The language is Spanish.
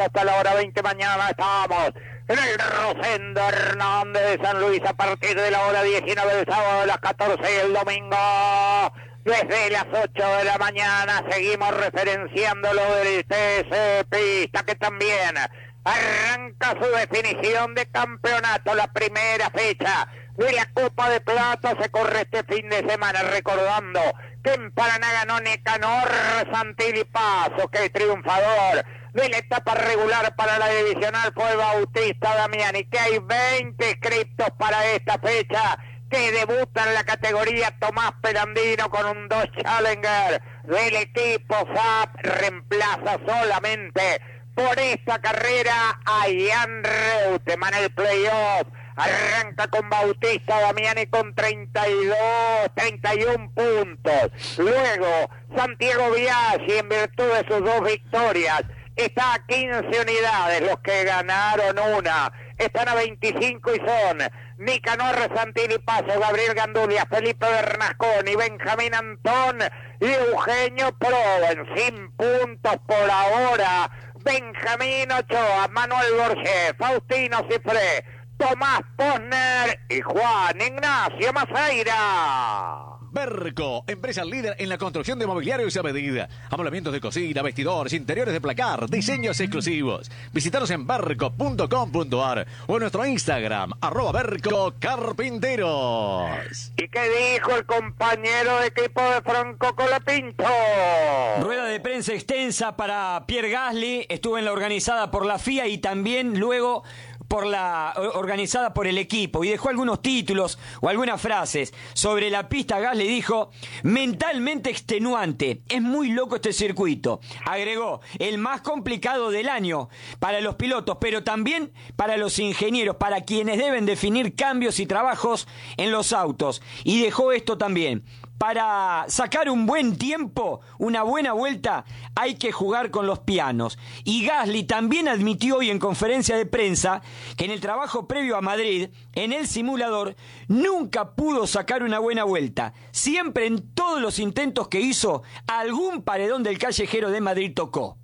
hasta la hora 20 mañana estamos en el Rosendo Hernández de San Luis a partir de la hora 19 del sábado, a las 14 y el domingo. Desde las 8 de la mañana seguimos referenciando lo del TC Pista, que también arranca su definición de campeonato. La primera fecha de la Copa de Plata se corre este fin de semana, recordando que en Paraná ganó Nicanor Santilli Paso, que el triunfador de la etapa regular para la divisional fue Bautista Damiani, que hay 20 inscriptos para esta fecha, que debuta en la categoría Tomás Pelandino con un 2 Challenger del equipo SAP, reemplaza solamente por esta carrera a Ian Reutemann. El playoff arranca con Bautista Damiani con 31 puntos. Luego Santiago Biaggi, en virtud de sus 2 victorias, está a 15 unidades. Los que ganaron una están a 25 y son Nicanor Santilli Paso, Gabriel Gandulia, Felipe Bernasconi, Benjamín Antón y Eugenio Proven. Sin puntos por ahora Benjamín Ochoa, Manuel Borges, Faustino Cifré, Tomás Posner y Juan Ignacio Maceira. Berco, empresa líder en la construcción de mobiliarios a medida. Amoblamientos de cocina, vestidores, interiores de placar, diseños exclusivos. Visítanos en berco.com.ar o en nuestro Instagram, @bercocarpinteros. ¿Y qué dijo el compañero de equipo de Franco Colapinto? Rueda de prensa extensa para Pierre Gasly, estuvo en la organizada por la FIA y también luego por la organizada por el equipo, y dejó algunos títulos o algunas frases sobre la pista. Gasly dijo: mentalmente extenuante, es muy loco este circuito. Agregó: el más complicado del año para los pilotos, pero también para los ingenieros, para quienes deben definir cambios y trabajos en los autos. Y dejó esto también: para sacar un buen tiempo, una buena vuelta, hay que jugar con los pianos. Y Gasly también admitió hoy en conferencia de prensa que en el trabajo previo a Madrid, en el simulador, nunca pudo sacar una buena vuelta. Siempre, en todos los intentos que hizo, algún paredón del callejero de Madrid tocó.